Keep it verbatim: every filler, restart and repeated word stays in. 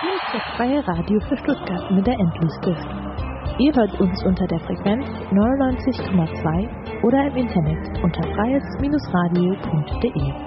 Hier ist das freie Radio für Stuttgart mit der Endlosduft. Ihr hört uns unter der Frequenz neunundneunzig Komma zwei oder im Internet unter freies Bindestrich radio punkt de.